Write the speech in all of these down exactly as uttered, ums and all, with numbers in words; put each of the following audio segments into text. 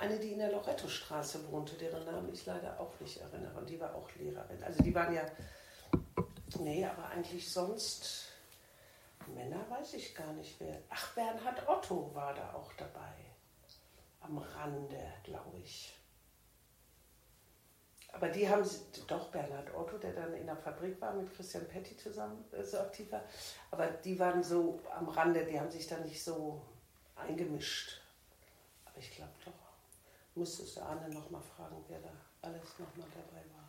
eine, die in der Lorettostraße wohnte, deren Namen ich leider auch nicht erinnere. Und die war auch Lehrerin. Also die waren ja, nee, aber eigentlich sonst, Männer weiß ich gar nicht wer. Ach, Bernhard Otto war da auch dabei. Am Rande, glaube ich. Aber die haben, doch Bernhard Otto, der dann in der Fabrik war, mit Christian Petty zusammen äh, so aktiv war. Aber die waren so am Rande, die haben sich da nicht so eingemischt. Aber ich glaube doch, müsstest du Arne nochmal fragen, wer da alles nochmal dabei war.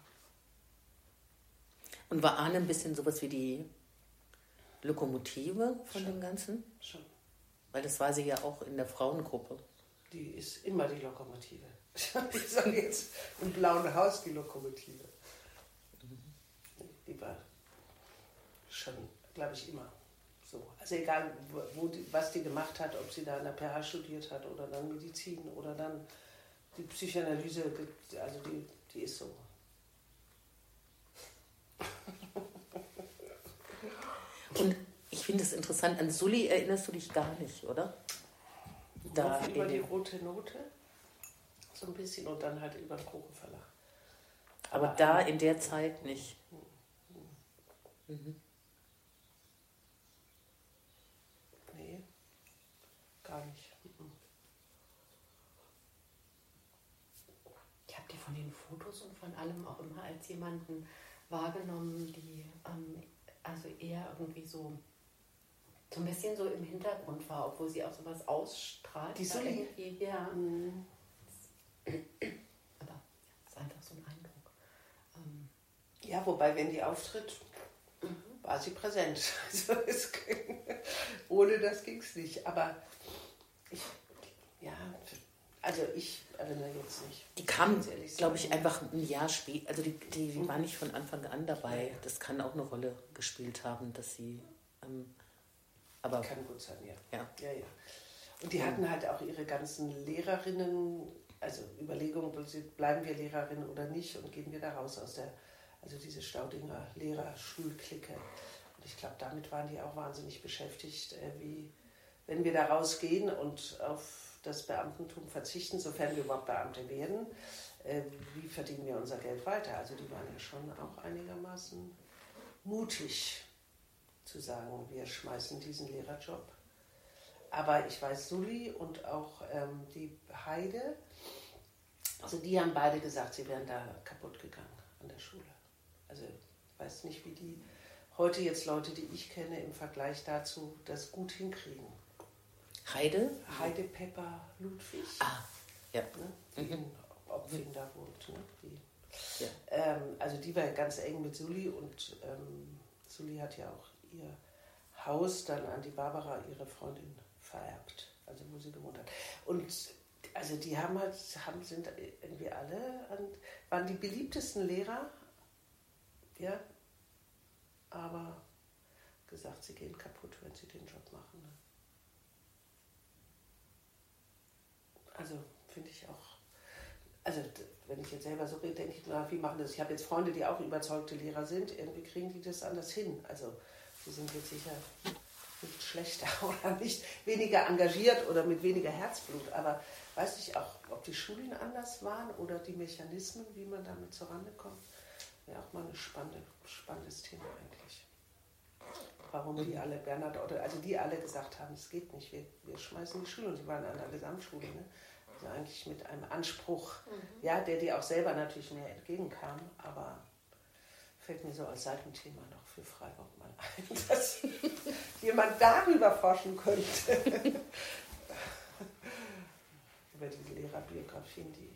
Und war Arne ein bisschen sowas wie die Lokomotive von Schon. dem Ganzen? Schon. Weil das war sie ja auch in der Frauengruppe. Die ist immer die Lokomotive. Ich sage jetzt im Blauen Haus die Lokomotive. Die war schon, glaube ich, immer so. Also egal, wo die, was die gemacht hat, ob sie da in der P H studiert hat oder dann Medizin oder dann die Psychoanalyse, also die, die ist so. Und ich finde es interessant, an Sully erinnerst du dich gar nicht, oder? Da über die rote Note, so ein bisschen, und dann halt über den Kroken Verlag. Aber, Aber da in der Zeit nicht. Mhm. Nee, gar nicht. Ich habe die von den Fotos und von allem auch immer als jemanden wahrgenommen, die ähm, also eher irgendwie so so ein bisschen so im Hintergrund war, obwohl sie auch sowas ausstrahlt. Die Sully? Ja. Mhm. Aber es ist einfach so ein Eindruck. Ähm. Ja, wobei, wenn die auftritt, mhm. war sie präsent. Also es ging, ohne das ging es nicht. Aber ich, ja, also ich erinnere jetzt nicht. Die kam, glaube ich, einfach ein Jahr später. Also die, die, die mhm. war nicht von Anfang an dabei. Ja. Das kann auch eine Rolle gespielt haben, dass sie... Ähm, Aber, kann gut sein, ja. ja. ja, ja. Und die ja. hatten halt auch ihre ganzen Lehrerinnen, also Überlegungen, bleiben wir Lehrerinnen oder nicht und gehen wir da raus aus der, also diese Staudinger Lehrerschulklicke. Und ich glaube, damit waren die auch wahnsinnig beschäftigt, äh, wie, wenn wir da rausgehen und auf das Beamtentum verzichten, sofern wir überhaupt Beamte werden, äh, wie verdienen wir unser Geld weiter? Also die waren ja schon auch einigermaßen mutig, zu sagen, wir schmeißen diesen Lehrerjob. Aber ich weiß, Sully und auch ähm, die Heide, also die haben beide gesagt, sie wären da kaputt gegangen an der Schule. Also ich weiß nicht, wie die heute jetzt Leute, die ich kenne, im Vergleich dazu das gut hinkriegen. Heide? Heide Pepper Ludwig, ah, ja. ne, die mhm. in Opfing da wohnt. Ne, die, ja. ähm, also die war ganz eng mit Sully und ähm, Sully hat ja auch ihr Haus dann an die Barbara, ihre Freundin, vererbt, also wo sie gewohnt hat. Und also die haben halt, haben, sind irgendwie alle, an, waren die beliebtesten Lehrer, ja, aber gesagt, sie gehen kaputt, wenn sie den Job machen. Ne? Also finde ich auch, also wenn ich jetzt selber so rede, denke ich, na, wie machen das? Ich habe jetzt Freunde, die auch überzeugte Lehrer sind, irgendwie kriegen die das anders hin. Also die sind jetzt sicher nicht schlechter oder nicht weniger engagiert oder mit weniger Herzblut. Aber weiß ich auch, ob die Schulen anders waren oder die Mechanismen, wie man damit zurande kommt, wäre auch mal ein spannende, spannendes Thema eigentlich. Warum die alle, Bernhard Otto, also die alle gesagt haben, es geht nicht, wir, wir schmeißen die Schule. Und sie waren an der Gesamtschule, ne? Also eigentlich mit einem Anspruch, mhm. ja, der dir auch selber natürlich mehr entgegenkam, aber fällt mir so als Seitenthema noch für Freiburg mal ein, dass jemand darüber forschen könnte. Über die Lehrerbiografien, die...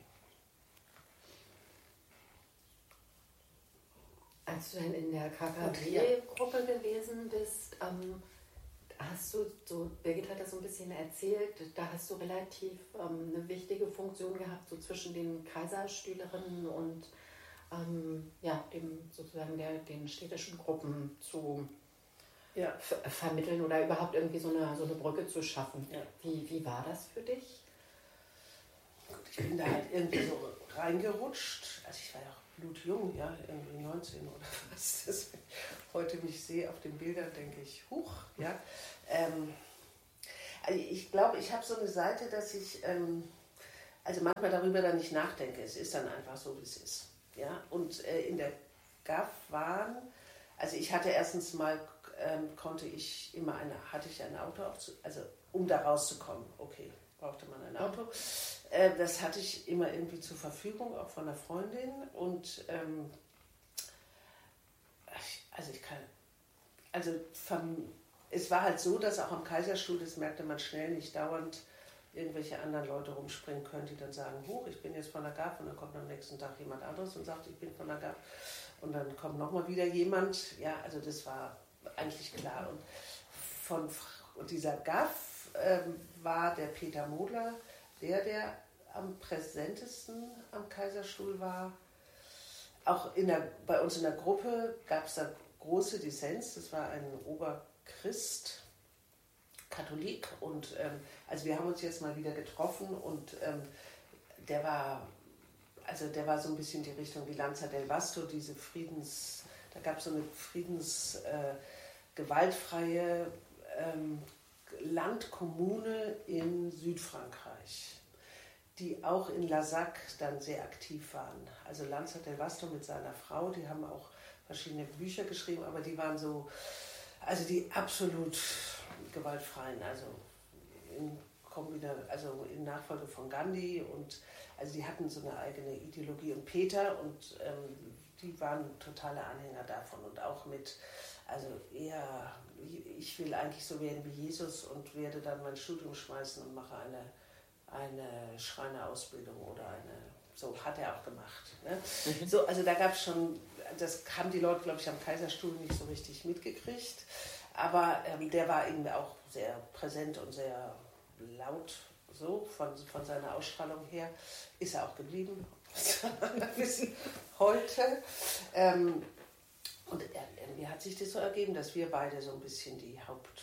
Als du dann in der K K W-Gruppe gewesen bist, ähm, hast du, so, Birgit hat das so ein bisschen erzählt, da hast du relativ ähm, eine wichtige Funktion gehabt, so zwischen den Kaiserstühlerinnen und ähm, ja, dem, sozusagen der, den städtischen Gruppen zu ja. f- vermitteln oder überhaupt irgendwie so eine, so eine Brücke zu schaffen. Ja. Wie, wie war das für dich? Ich bin da halt irgendwie so reingerutscht. Also ich war ja auch blutjung, ja, irgendwie neunzehn oder was. Das, wenn ich heute mich sehe auf den Bildern, denke ich, huch, ja. Ähm, also ich glaube, ich habe so eine Seite, dass ich, ähm, also manchmal darüber dann nicht nachdenke. Es ist dann einfach so, wie es ist. Ja? Und äh, in der G A F waren, also ich hatte erstens mal, ähm, konnte ich immer eine, hatte ich ein Auto, auch zu, also um da rauszukommen, okay, brauchte man ein Auto. Äh, das hatte ich immer irgendwie zur Verfügung, auch von einer Freundin. Und ähm, also ich kann, also vom, es war halt so, dass auch am Kaiserstuhl, das merkte man schnell, nicht dauernd irgendwelche anderen Leute rumspringen können, die dann sagen, hoch, ich bin jetzt von der G A F, und dann kommt am nächsten Tag jemand anderes und sagt, ich bin von der G A F, und dann kommt nochmal wieder jemand. Ja, also das war eigentlich klar. Und von dieser G A F ähm, war der Peter Modler der, der am präsentesten am Kaiserstuhl war. Auch in der, bei uns in der Gruppe gab es da große Dissens. Das war ein Oberchrist, Katholik, und ähm, also wir haben uns jetzt mal wieder getroffen, und ähm, der war, also der war so ein bisschen die Richtung wie Lanza del Vasto, diese Friedens, da gab es so eine Friedens, äh, gewaltfreie ähm, Landkommune in Südfrankreich, die auch in Lasac dann sehr aktiv waren. Also Lanza del Vasto mit seiner Frau, die haben auch verschiedene Bücher geschrieben, aber die waren so, also die absolut gewaltfreien, also in, also in Nachfolge von Gandhi, und also die hatten so eine eigene Ideologie, und Peter und ähm, die waren totale Anhänger davon, und auch mit, also eher, ich will eigentlich so werden wie Jesus und werde dann mein Studium schmeißen und mache eine, eine Schreinerausbildung oder eine, so hat er auch gemacht. Ne? Mhm. So, also da gab es schon, das haben die Leute, glaube ich, am Kaiserstuhl nicht so richtig mitgekriegt. Aber ähm, der war eben auch sehr präsent und sehr laut, so von, von seiner Ausstrahlung her. Ist er auch geblieben bis heute. Ähm, und irgendwie hat sich das so ergeben, dass wir beide so ein bisschen die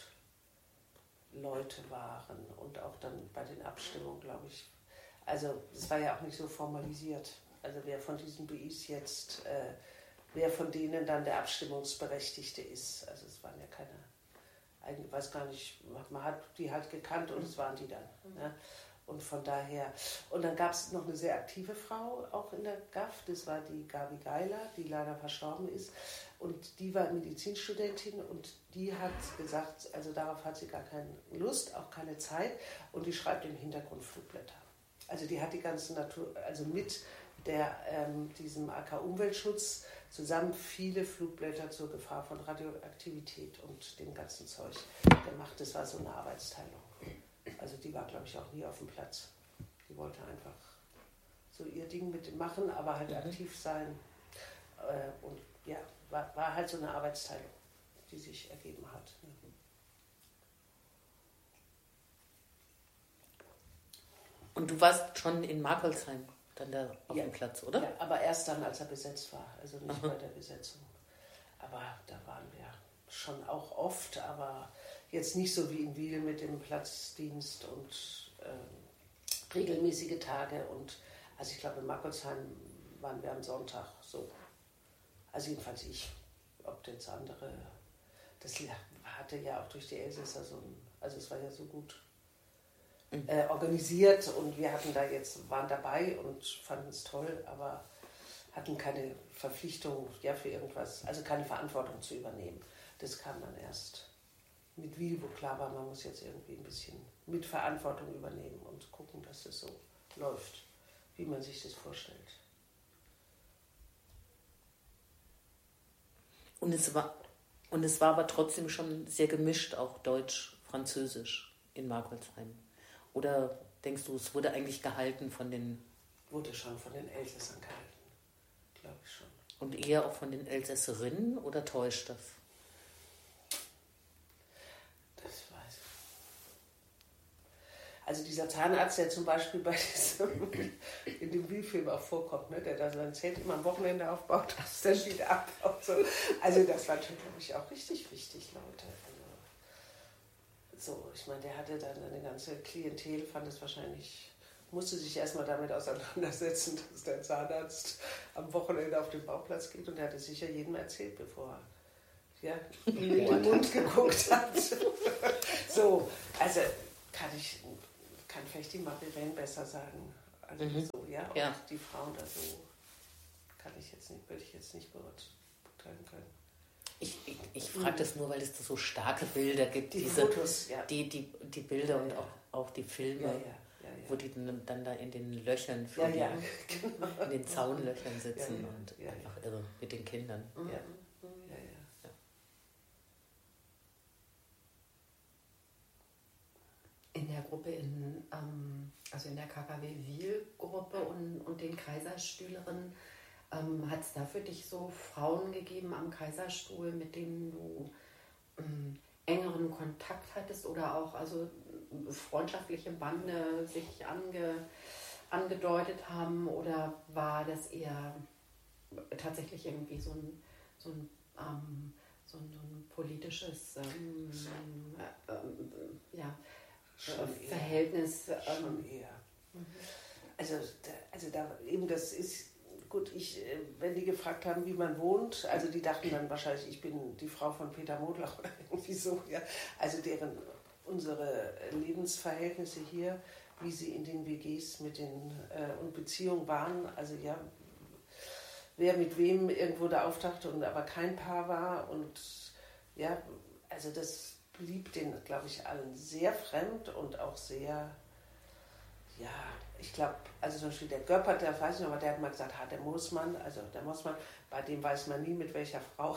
Hauptleute waren. Und auch dann bei den Abstimmungen, glaube ich. Also es war ja auch nicht so formalisiert. Also wer von diesen B Is jetzt... Äh, wer von denen dann der Abstimmungsberechtigte ist. Also es waren ja keine, ich weiß gar nicht, man hat die halt gekannt und es waren die dann. Ne? Und von daher, und dann gab es noch eine sehr aktive Frau auch in der G A F, das war die Gabi Geiler, die leider verstorben ist. Und die war Medizinstudentin, und die hat gesagt, also darauf hat sie gar keine Lust, auch keine Zeit, und die schreibt im Hintergrund Flugblätter. Also die hat die ganze Natur, also mit der, ähm, diesem A K-Umweltschutz zusammen viele Flugblätter zur Gefahr von Radioaktivität und dem ganzen Zeug gemacht. Das war so eine Arbeitsteilung. Also die war, glaube ich, auch nie auf dem Platz. Die wollte einfach so ihr Ding mitmachen, aber halt mhm. aktiv sein. Äh, und ja, war, war halt so eine Arbeitsteilung, die sich ergeben hat. Und du warst schon in Markolsheim dann da auf ja. dem Platz, oder? Ja, aber erst dann, als er besetzt war, also nicht Aha. bei der Besetzung. Aber da waren wir schon auch oft, aber jetzt nicht so wie in Wiel mit dem Platzdienst und äh, regelmäßige Tage. Und also ich glaube, in Markolsheim waren wir am Sonntag so. Also jedenfalls ich, ob jetzt andere, das hatte ja auch durch die Elsässer so ein, also es war ja so gut Äh, organisiert, und wir hatten da jetzt, waren dabei und fanden es toll, aber hatten keine Verpflichtung ja, für irgendwas, also keine Verantwortung zu übernehmen. Das kam dann erst mit Wiel, wo klar war, man muss jetzt irgendwie ein bisschen mit Verantwortung übernehmen und gucken, dass das so läuft, wie man sich das vorstellt. Und es war, und es war aber trotzdem schon sehr gemischt, auch Deutsch, Französisch in Markolsheim. Oder denkst du, es wurde eigentlich gehalten von den... Wurde schon von den Elsässern gehalten, glaube ich schon. Und eher auch von den Elsässerinnen, oder täuscht das? Das weiß ich. Also dieser Zahnarzt, der zum Beispiel bei diesem, in dem Wiel-Film auch vorkommt, ne, der da sein Zelt immer am Wochenende aufbaut, das dann wieder abbaut. So. Also das war natürlich, glaube ich, auch richtig wichtig, Leute. So, ich meine, der hatte dann eine ganze Klientel, fand es wahrscheinlich, musste sich erstmal damit auseinandersetzen, dass der Zahnarzt am Wochenende auf den Bauplatz geht, und der hatte sicher jedem erzählt, bevor er ja, in den Mund geguckt hat. So, also kann ich, kann vielleicht die Marie-Renn besser sagen, Also Mhm. so, ja. Und Ja. die Frauen da so, kann ich jetzt nicht, würde ich jetzt nicht beurteilen können. Ich, ich, ich frage das nur, weil es da so starke Bilder gibt. Die diese, Fotos, ja. Die, die, die Bilder Ja, und ja. auch, auch die Filme, Ja, ja, ja, ja. wo die dann, dann da in den Löchern, Ja, die, ja, genau. in den Zaunlöchern sitzen Ja, ja, und ja, ja. einfach irre mit den Kindern. Mhm. Ja, ja, ja. In der Gruppe, in, ähm, also in der K K W-Wil-Gruppe und, und den Kaiserstühlerinnen, ähm, hat es da für dich so Frauen gegeben am Kaiserstuhl, mit denen du ähm, engeren Kontakt hattest oder auch also freundschaftliche Bande sich ange, angedeutet haben, oder war das eher tatsächlich irgendwie so ein, so ein, ähm, so ein, so ein politisches ähm, äh, äh, ja, Schon äh, eher. Verhältnis? Ähm, Schon eher. Also, da, also da eben, das ist gut, ich, äh, wenn die gefragt haben, wie man wohnt, also die dachten dann wahrscheinlich, ich bin die Frau von Peter Modlach oder irgendwie so, ja. Also deren, unsere Lebensverhältnisse hier, wie sie in den W Gs mit den äh, und Beziehungen waren, also ja, wer mit wem irgendwo da auftauchte und aber kein Paar war und ja, also das blieb denen, glaube ich, allen sehr fremd und auch sehr, ja, ich glaube, also zum Beispiel der Göppert, der weiß ich noch, aber der hat mal gesagt, ha, der Moosmann, also der Moosmann, bei dem weiß man nie, mit welcher Frau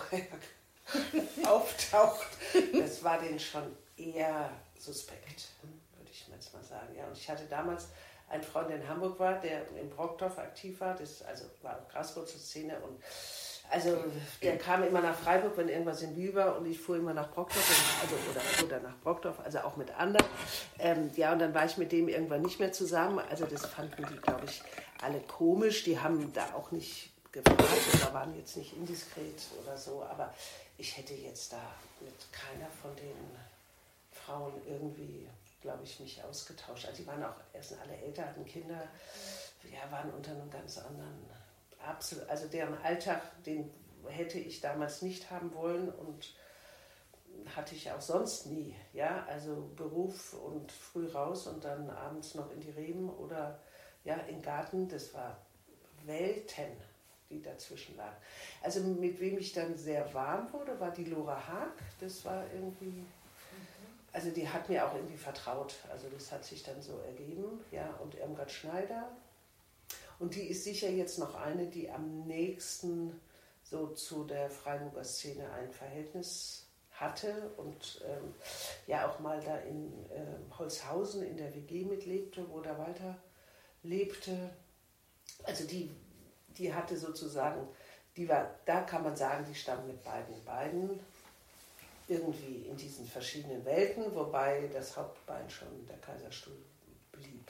er auftaucht. Das war denen schon eher suspekt, würde ich jetzt mal sagen. Ja, und ich hatte damals einen Freund, der in Hamburg war, der in Brockdorf aktiv war, das also war Graswurzelszene und also der kam immer nach Freiburg, wenn irgendwas in Wien war, und ich fuhr immer nach Brockdorf, also, oder, oder nach Brockdorf, also auch mit anderen. Ähm, ja, und dann war ich mit dem irgendwann nicht mehr zusammen. Also das fanden die, glaube ich, alle komisch. Die haben da auch nicht gefragt oder waren jetzt nicht indiskret oder so. Aber ich hätte jetzt da mit keiner von den Frauen irgendwie, glaube ich, mich ausgetauscht. Also die waren auch erst alle älter, hatten Kinder, ja, waren unter einem ganz anderen... Absolut, also deren Alltag, den hätte ich damals nicht haben wollen und hatte ich auch sonst nie. Ja, also Beruf und früh raus und dann abends noch in die Reben oder ja, im Garten, das war Welten, die dazwischen lagen. Also mit wem ich dann sehr warm wurde, war die Lora Haag. Das war irgendwie, also die hat mir auch irgendwie vertraut. Also das hat sich dann so ergeben. Ja, und Irmgard Schneider. Und die ist sicher jetzt noch eine, die am nächsten so zu der Freiburger Szene ein Verhältnis hatte und ähm, ja auch mal da in ähm, Holzhausen in der W G mitlebte, wo der Walter lebte. Also die, die hatte sozusagen, die war, da kann man sagen, die stand mit beiden beiden irgendwie in diesen verschiedenen Welten, wobei das Hauptbein schon der Kaiserstuhl blieb.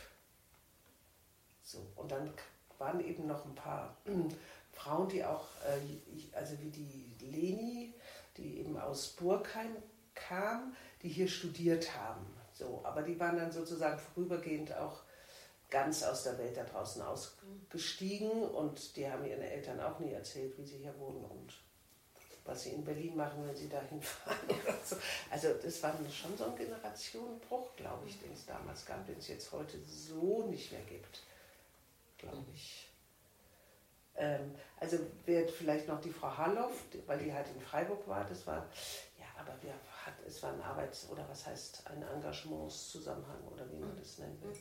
So, und dann waren eben noch ein paar Frauen, die auch, äh, also wie die Leni, die eben aus Burgheim kam, die hier studiert haben. So, aber die waren dann sozusagen vorübergehend auch ganz aus der Welt da draußen ausgestiegen und die haben ihren Eltern auch nie erzählt, wie sie hier wohnen und was sie in Berlin machen, wenn sie dahin fahren oder so. Also das war schon so ein Generationenbruch, glaube ich, den es damals gab, den es jetzt heute so nicht mehr gibt. Glaube ich. Ähm, also wird vielleicht noch die Frau Harloff, weil die halt in Freiburg war, das war, ja, aber wir hat, es war ein Arbeits- oder was heißt ein Engagementszusammenhang oder wie man das nennen will.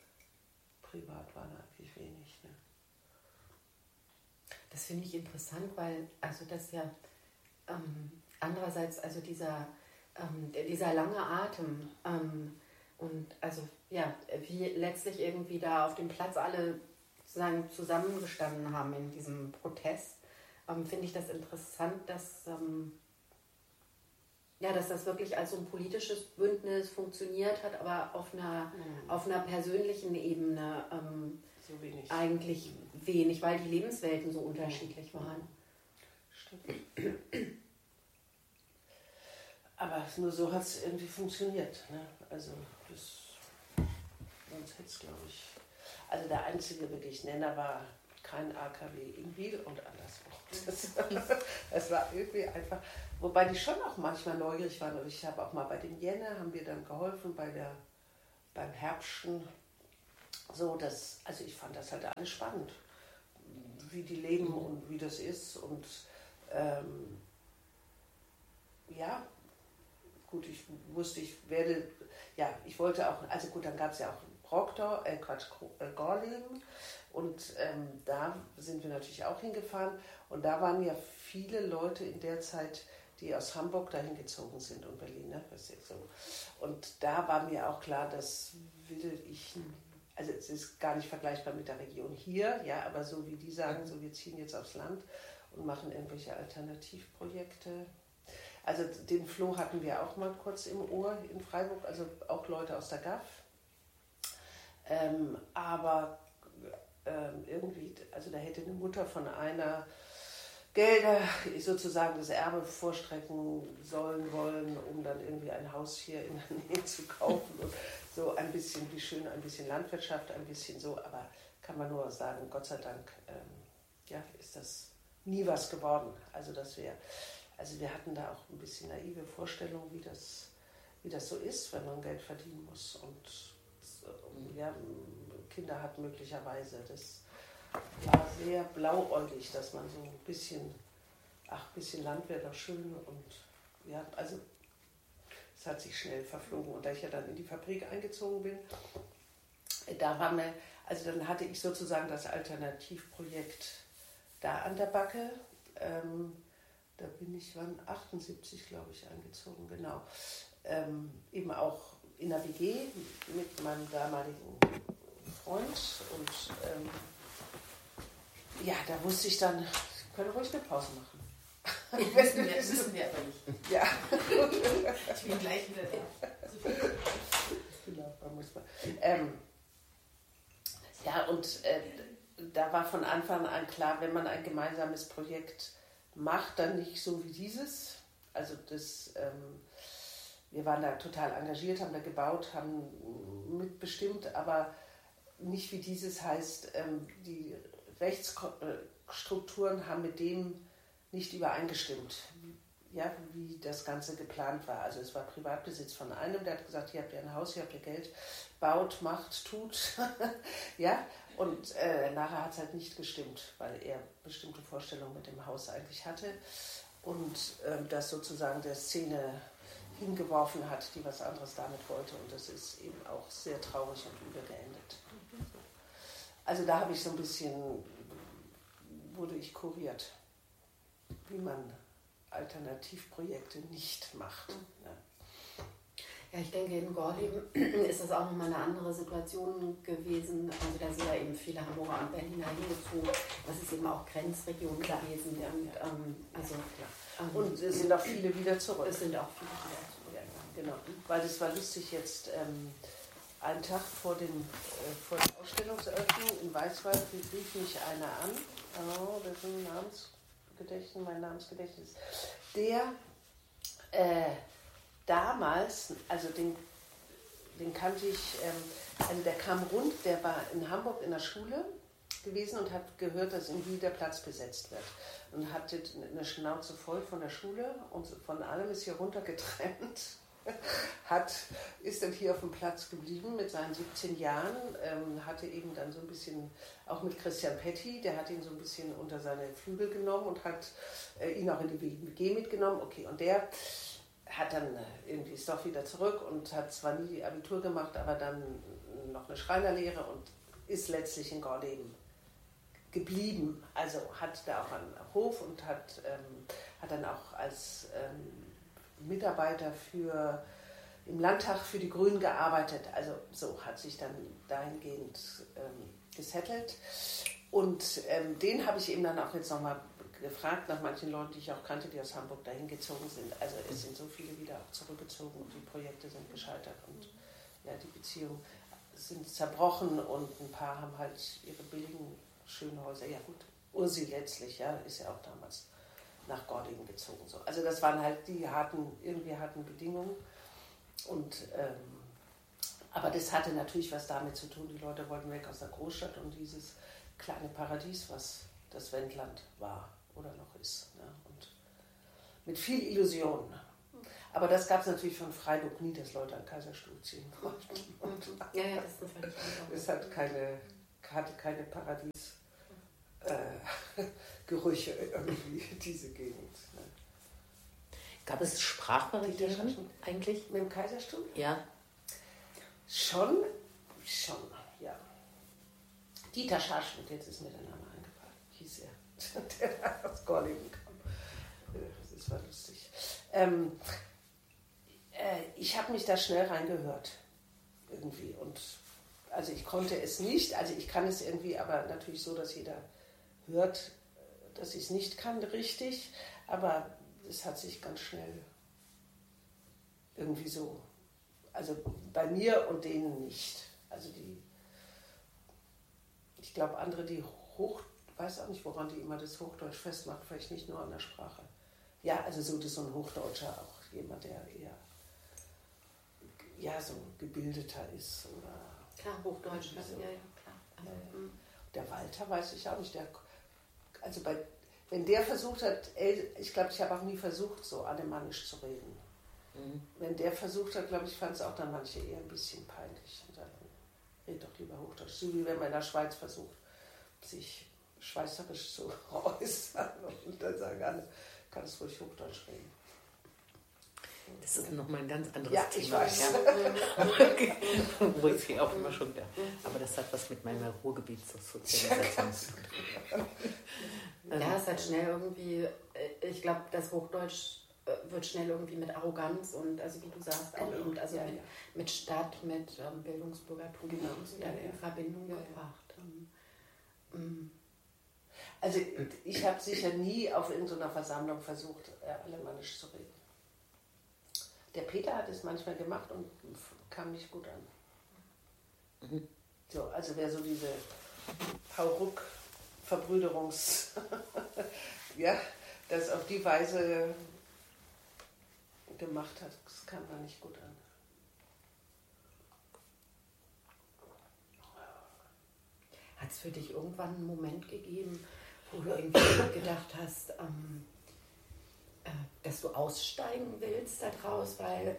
Privat war da eigentlich wenig. Ne? Das finde ich interessant, weil also das ja ähm, andererseits also dieser, ähm, dieser lange Atem ähm, und also ja, wie letztlich irgendwie da auf dem Platz alle sozusagen zusammengestanden haben in diesem Protest, ähm, finde ich das interessant, dass, ähm, ja, dass das wirklich als so ein politisches Bündnis funktioniert hat, aber auf einer, mhm. auf einer persönlichen Ebene ähm, so wenig. eigentlich wenig, weil die Lebenswelten so unterschiedlich waren. Stimmt. Aber nur so hat es irgendwie funktioniert. Ne? Also das, sonst hätte es, glaube ich... Also der einzige wirklich Nenner war kein A K W in Wil und anderswo. Das, das war irgendwie einfach, wobei die schon auch manchmal neugierig waren. Und ich habe auch mal bei dem Jenne, haben wir dann geholfen bei der, beim Herbsten so, dass, also ich fand das halt alles spannend, wie die leben und wie das ist. Und ähm, ja, gut, ich wusste, ich werde, ja, ich wollte auch, also gut, dann gab es ja auch Proctor, äh Quatsch, äh, Gorleben. Und ähm, da sind wir natürlich auch hingefahren. Und da waren ja viele Leute in der Zeit, die aus Hamburg dahin gezogen sind und Berlin. Ne? Das ist so. Und da war mir auch klar, das will ich, also es ist gar nicht vergleichbar mit der Region hier, ja, aber so wie die sagen, so wir ziehen jetzt aufs Land und machen irgendwelche Alternativprojekte. Also den Flo hatten wir auch mal kurz im Ohr in Freiburg, also auch Leute aus der G A F. Ähm, aber ähm, irgendwie, also da hätte eine Mutter von einer Gelder sozusagen das Erbe vorstrecken sollen wollen, um dann irgendwie ein Haus hier in der Nähe zu kaufen und so ein bisschen, wie schön, ein bisschen Landwirtschaft, ein bisschen so, aber kann man nur sagen, Gott sei Dank ähm, ja, ist das nie was geworden. Also dass wir, also wir hatten da auch ein bisschen naive Vorstellungen, wie das, wie das so ist, wenn man Geld verdienen muss und ja, Kinder hat möglicherweise. Das war sehr blauäugig, dass man so ein bisschen, ach, ein bisschen Land wäre doch schön und ja, also es hat sich schnell verflogen. Und da ich ja dann in die Fabrik eingezogen bin, da war mir, also dann hatte ich sozusagen das Alternativprojekt da an der Backe. Ähm, da bin ich, wann, achtundsiebzig, glaube ich, eingezogen, genau. Ähm, eben auch in der W G mit meinem damaligen Freund und ähm, ja, da wusste ich dann, wir können ruhig eine Pause machen. Ich wissen wir, wissen wir aber nicht. Ja. Ich bin gleich wieder da. Genau, da muss man. Ähm, ja, und äh, da war von Anfang an klar, wenn man ein gemeinsames Projekt macht, dann nicht so wie dieses. Also das, ähm, wir waren da total engagiert, haben da gebaut, haben mitbestimmt, aber nicht wie dieses heißt, ähm, die Rechtsstrukturen haben mit dem nicht übereingestimmt, ja, wie das Ganze geplant war. Also es war Privatbesitz von einem, der hat gesagt, hier habt ihr ein Haus, hier habt ihr Geld, baut, macht, tut. Ja, und äh, nachher hat es halt nicht gestimmt, weil er bestimmte Vorstellungen mit dem Haus eigentlich hatte und äh, das sozusagen der Szene hingeworfen hat, die was anderes damit wollte. Und das ist eben auch sehr traurig und übel geendet. Also da habe ich so ein bisschen, wurde ich kuriert, wie man Alternativprojekte nicht macht. Ja. Ja, ich denke, in Gorleben ist das auch nochmal eine andere Situation gewesen. Also da sind ja eben viele Hamburger und Berliner hingezogen. Das ist eben auch Grenzregion Klar. gewesen. Ja, und, ja. Ähm, also, ähm, Und es sind auch viele wieder zurück. Es sind auch viele wieder zurück. Ja, genau. Weil das war lustig jetzt, ähm, einen Tag vor, dem, äh, vor der Ausstellungseröffnung in Weißwald rief mich einer an. Oh, das ist ein Namensgedächtnis, mein Namensgedächtnis. Der äh, damals, also den, den kannte ich, ähm, also der kam rund, der war in Hamburg in der Schule gewesen und hat gehört, dass in Wien der Platz besetzt wird. Und hatte eine Schnauze voll von der Schule und von allem, ist hier runtergetrennt. Hat, ist dann hier auf dem Platz geblieben mit seinen siebzehn Jahren, ähm, hatte eben dann so ein bisschen, auch mit Christian Petty, der hat ihn so ein bisschen unter seine Flügel genommen und hat äh, ihn auch in die W G mitgenommen. Okay, und der hat dann äh, irgendwie, ist doch wieder zurück und hat zwar nie Abitur gemacht, aber dann noch eine Schreinerlehre und ist letztlich in Gorleben geblieben. Also hat da auch einen Hof und hat, ähm, hat dann auch als ähm, Mitarbeiter für, im Landtag für die Grünen gearbeitet. Also so hat sich dann dahingehend ähm, gesettelt. Und ähm, den habe ich eben dann auch jetzt nochmal gefragt nach manchen Leuten, die ich auch kannte, die aus Hamburg dahin gezogen sind. Also es sind so viele wieder auch zurückgezogen und die Projekte sind gescheitert und ja, die Beziehungen sind zerbrochen und ein paar haben halt ihre billigen, schönen Häuser. Ja gut, Ursi letztlich, ja, ist ja auch damals nach Gorleben gezogen. So. Also das waren halt die harten, irgendwie harten Bedingungen. Und, ähm, aber das hatte natürlich was damit zu tun, die Leute wollten weg aus der Großstadt und dieses kleine Paradies, was das Wendland war oder noch ist. Ne? Und mit viel Illusion. Aber das gab es natürlich von Freiburg nie, dass Leute an den Kaiserstuhl ziehen wollten. Ja, ja, das ist eine völlig andere. Es hat keine, hatte keine Paradiesgerüche äh, irgendwie, diese Gegend. Ne? Gab es Sprachbarrieren eigentlich? Mit dem Kaiserstuhl? Ja. Schon, schon, ja. Dieter Scharschmidt, jetzt ist mir der Name eingefallen, hieß er, der aus Gorleben kam. Das war lustig. Ähm, äh, ich habe mich da schnell reingehört, irgendwie. Und also ich konnte es nicht, also ich kann es irgendwie, aber natürlich so, dass jeder hört, dass ich es nicht kann, richtig. Aber es hat sich ganz schnell irgendwie so, also bei mir und denen nicht. Also die, ich glaube andere, die Hoch, weiß auch nicht, woran die immer das Hochdeutsch festmacht, vielleicht nicht nur an der Sprache. Ja, also so, das so ein Hochdeutscher, auch jemand, der eher ja, so gebildeter ist. Oder klar, Hochdeutsch, so. ja, ja, klar. Also, äh, der Walter weiß ich auch nicht, der, also bei, wenn der versucht hat, ich glaube, ich habe auch nie versucht, so alemannisch zu reden. Mhm. Wenn der versucht hat, glaube ich, fand es auch dann manche eher ein bisschen peinlich. Und dann red doch lieber Hochdeutsch. So wie wenn man in der Schweiz versucht, sich schweizerisch zu äußern und dann sagen alle, kannst ruhig Hochdeutsch reden. Das ist nochmal ein ganz anderes ja, Thema. Ich weiß. Ja. Wo ich sie auch immer schon da. Aber das hat was mit meiner Ruhrgebietssozialisation zu tun. Ja, es hat schnell irgendwie, ich glaube, das Hochdeutsch wird schnell irgendwie mit Arroganz und, also wie du sagst, auch genau. eben, also ja, mit, ja. mit Stadt, mit ähm, Bildungsbürgertum genau. und so ja, in ja. Verbindung ja, gebracht. Ja. Also ich habe sicher nie auf irgendeiner Versammlung versucht, alemannisch zu reden. Der Peter hat es manchmal gemacht und kam nicht gut an. Mhm. So, also wer so diese Hauruck-Verbrüderungs... ja, das auf die Weise gemacht hat, das kam da nicht gut an. Hat es für dich irgendwann einen Moment gegeben, wo du irgendwie gedacht hast, ähm, äh, dass du aussteigen willst daraus, weil,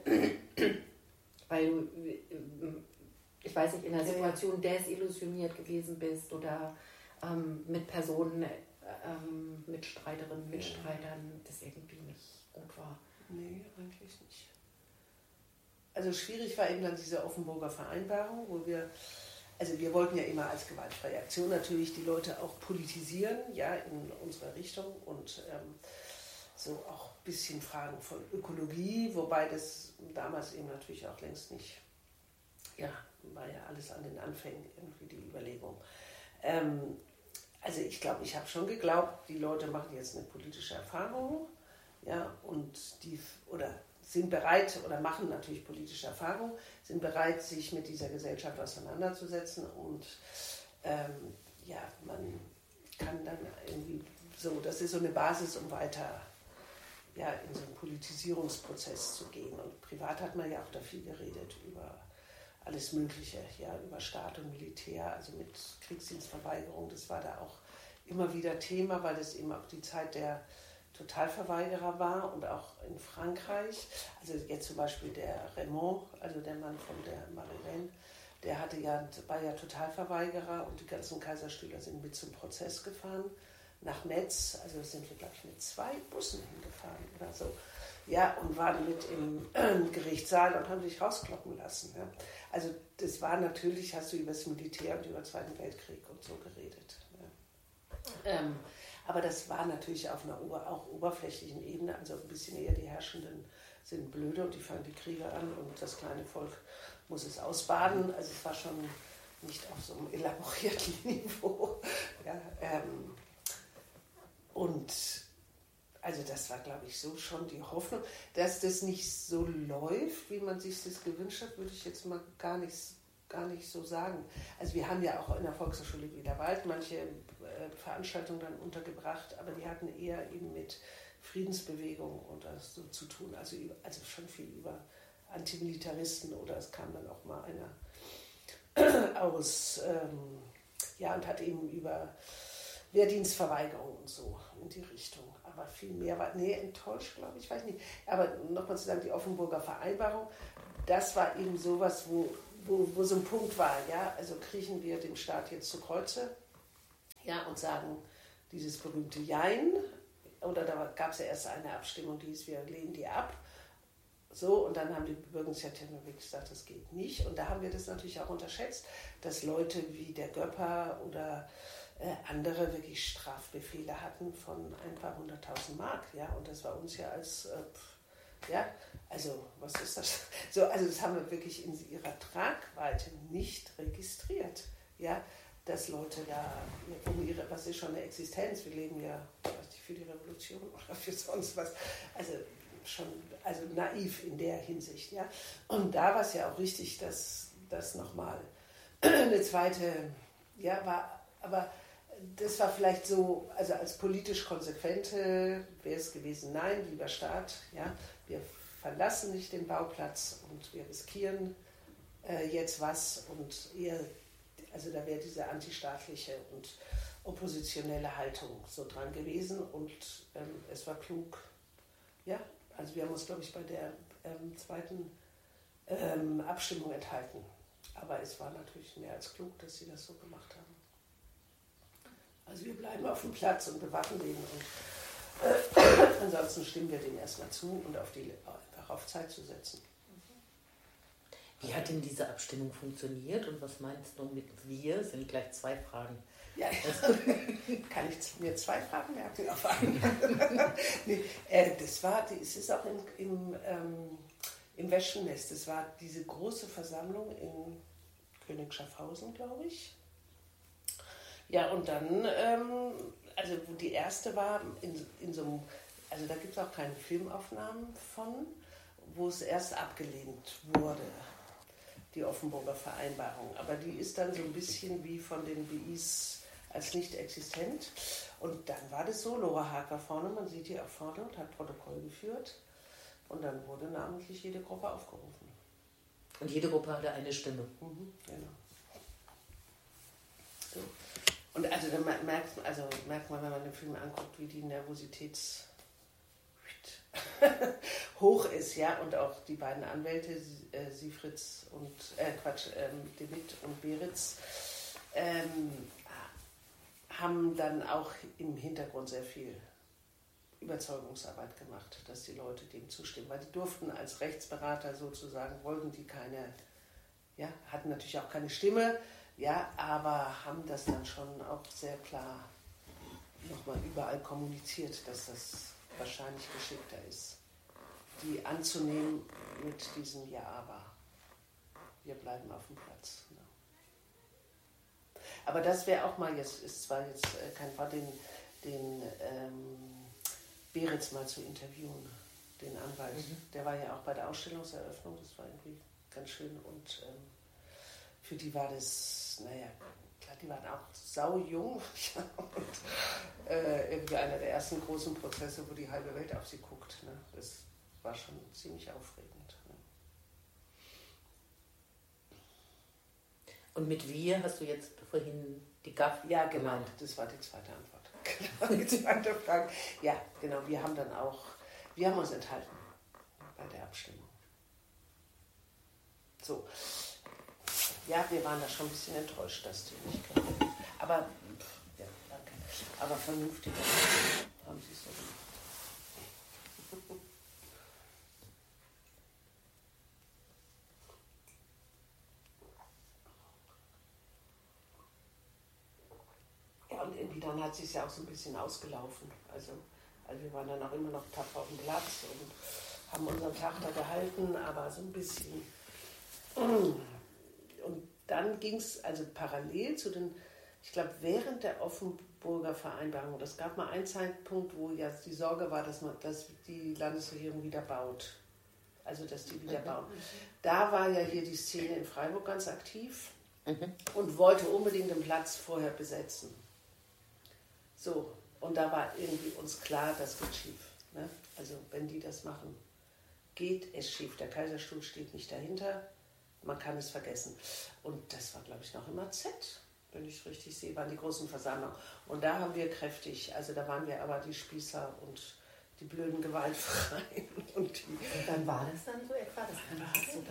weil du, äh, ich weiß nicht, in einer Situation desillusioniert gewesen bist oder ähm, mit Personen, ähm, Mitstreiterinnen, Mitstreitern, das irgendwie nicht gut war? Nee, eigentlich nicht. Also schwierig war eben dann diese Offenburger Vereinbarung, wo wir, also wir wollten ja immer als gewaltfreie Aktion natürlich die Leute auch politisieren, ja, in unserer Richtung und ähm, so auch ein bisschen Fragen von Ökologie, wobei das damals eben natürlich auch längst nicht, ja, war ja alles an den Anfängen irgendwie die Überlegung. Ähm, also ich glaube, ich habe schon geglaubt, die Leute machen jetzt eine politische Erfahrung, ja, und die, oder sind bereit oder machen natürlich politische Erfahrung, sind bereit, sich mit dieser Gesellschaft auseinanderzusetzen und ähm, ja, man kann dann irgendwie so, das ist so eine Basis, um weiter ja, in so einen Politisierungsprozess zu gehen. Und privat hat man ja auch da viel geredet über alles Mögliche, ja, über Staat und Militär, also mit Kriegsdienstverweigerung, das war da auch immer wieder Thema, weil das eben auch die Zeit der Totalverweigerer war und auch in Frankreich. Also jetzt zum Beispiel der Raymond, also der Mann von der Marie-Reine, der hatte ja, war ja Totalverweigerer und die ganzen Kaiserstühler sind mit zum Prozess gefahren nach Metz. Also sind wir, glaube ich, mit zwei Bussen hingefahren oder so. Ja, und waren mit im äh, Gerichtssaal und haben sich rauskloppen lassen. Ja. Also das war natürlich, hast du über das Militär und über den Zweiten Weltkrieg und so geredet. Ja. Ähm, aber das war natürlich auf einer Ober, auch oberflächlichen Ebene, also ein bisschen eher die Herrschenden sind blöde und die fangen die Kriege an und das kleine Volk muss es ausbaden. Also es war schon nicht auf so einem elaborierten Niveau. Ja, ähm, und also das war, glaube ich, so schon die Hoffnung, dass das nicht so läuft, wie man sich das gewünscht hat, würde ich jetzt mal gar nicht, gar nicht so sagen. Also wir haben ja auch in der Volkshochschule Wielerwald manche äh, Veranstaltungen dann untergebracht, aber die hatten eher eben mit Friedensbewegung und das so zu tun, also, über, also schon viel über Antimilitaristen oder es kam dann auch mal einer aus, ähm, ja, und hat eben über Wehrdienstverweigerung und so in die Richtung. Aber viel mehr war, nee, enttäuscht, glaube ich, weiß nicht. Aber nochmal zu sagen, die Offenburger Vereinbarung, das war eben sowas, wo, wo, wo so ein Punkt war, ja, also kriechen wir dem Staat jetzt zu Kreuze, ja, und sagen dieses berühmte Jein, oder da gab es ja erst eine Abstimmung, die hieß, wir lehnen die ab. So, und dann haben die Bürgerinitiativen wirklich gesagt, das geht nicht. Und da haben wir das natürlich auch unterschätzt, dass Leute wie der Göpper oder äh, andere wirklich Strafbefehle hatten von ein paar hunderttausend Mark. Ja? Und das war uns ja als, äh, ja, also was ist das? So, also das haben wir wirklich in ihrer Tragweite nicht registriert. Ja? Dass Leute da, um ihre, was ist schon eine Existenz, wir leben ja, weiß nicht, für die Revolution oder für sonst was, also schon also naiv in der Hinsicht. Ja? Und da war es ja auch richtig, dass das nochmal eine zweite, ja, war, aber das war vielleicht so, also als politisch Konsequente wäre es gewesen, nein, lieber Staat, ja, wir verlassen nicht den Bauplatz und wir riskieren äh, jetzt was und eher, also da wäre diese antistaatliche und oppositionelle Haltung so dran gewesen und ähm, es war klug, ja, also wir haben uns, glaube ich, bei der ähm, zweiten ähm, Abstimmung enthalten. Aber es war natürlich mehr als klug, dass sie das so gemacht haben. Also wir bleiben auf dem Platz und bewachen den. Und äh, ansonsten stimmen wir dem erstmal zu und auf die, einfach auf Zeit zu setzen. Wie hat denn diese Abstimmung funktioniert und was meinst du mit wir? Das sind gleich zwei Fragen. Ja, ja. Kann ich mir zwei Fragen merken auf einmal? Nee, äh, das war, es ist auch im, im, ähm, im Weschennest. Das war diese große Versammlung in König Schaffhausen, glaube ich. Ja, und dann, ähm, also wo die erste war, in, in so einem, also da gibt es auch keine Filmaufnahmen von, wo es erst abgelehnt wurde, die Offenburger Vereinbarung. Aber die ist dann so ein bisschen wie von den B Is als nicht existent. Und dann war das so, Lora Haag war vorne, man sieht die auch vorne und hat Protokoll geführt. Und dann wurde namentlich jede Gruppe aufgerufen. Und jede Gruppe hatte eine Stimme. Mhm, genau. So. Und also dann merkt, also merkt man, wenn man den Film anguckt, wie die Nervositäts hoch ist, ja, und auch die beiden Anwälte, äh, Siefritz und, äh, Quatsch, ähm, De Witt und Beritz, ähm, haben dann auch im Hintergrund sehr viel Überzeugungsarbeit gemacht, dass die Leute dem zustimmen, weil die durften als Rechtsberater sozusagen, wollten die keine, ja, hatten natürlich auch keine Stimme, ja, aber haben das dann schon auch sehr klar nochmal überall kommuniziert, dass das wahrscheinlich geschickter ist, die anzunehmen mit diesem Ja, aber wir bleiben auf dem Platz. Ne? Aber das wäre auch mal, jetzt ist zwar jetzt äh, kein Fall, den, den ähm, Beritz mal zu interviewen, den Anwalt. Mhm. Der war ja auch bei der Ausstellungseröffnung, das war irgendwie ganz schön und ähm, für die war das, naja, klar, die waren auch saujung und äh, irgendwie einer der ersten großen Prozesse, wo die halbe Welt auf sie guckt. Ne? Das war schon ziemlich aufregend. Ne? Und mit wir hast du jetzt vorhin die G A F Ja, genau, gemeint. Das war die zweite Antwort. Genau, die zweite Frage. Ja, genau, wir haben dann auch, wir haben uns enthalten bei der Abstimmung. So. Ja, wir waren da schon ein bisschen enttäuscht, dass die nicht kamen. Aber, ja, danke. Aber vernünftig haben sie es so gemacht. Ja, und irgendwie dann hat es sich ja auch so ein bisschen ausgelaufen. Also, also wir waren dann auch immer noch tapfer auf dem Platz und haben unseren Tag da gehalten, aber so ein bisschen... Und dann ging es also parallel zu den, ich glaube, während der Offenburger Vereinbarung, das gab mal einen Zeitpunkt, wo ja die Sorge war, dass man, dass die Landesregierung wieder baut. Also, dass die wieder bauen. Da war ja hier die Szene in Freiburg ganz aktiv mhm. und wollte unbedingt den Platz vorher besetzen. So, und da war irgendwie uns klar, das geht schief. Ne? Also, wenn die das machen, geht es schief. Der Kaiserstuhl steht nicht dahinter. Man kann es vergessen. Und das war, glaube ich, noch im A Z. wenn ich es richtig sehe, waren die großen Versammlungen. Und da haben wir kräftig, also da waren wir aber die Spießer und die blöden Gewaltfreien. Und, die, und wann war das dann so etwa? Das kann ich